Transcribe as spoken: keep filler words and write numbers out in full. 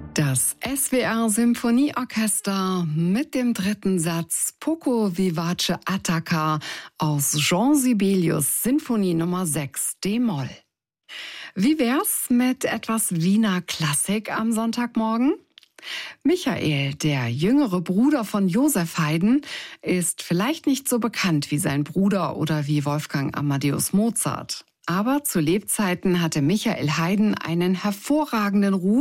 Das S W R-Symphonieorchester mit dem dritten Satz Poco Vivace Attacca aus Jean Sibelius Sinfonie Nummer sechs d-Moll. Wie wär's mit etwas Wiener Klassik am Sonntagmorgen? Michael, der jüngere Bruder von Joseph Haydn, ist vielleicht nicht so bekannt wie sein Bruder oder wie Wolfgang Amadeus Mozart. Aber zu Lebzeiten hatte Michael Haydn einen hervorragenden Ruf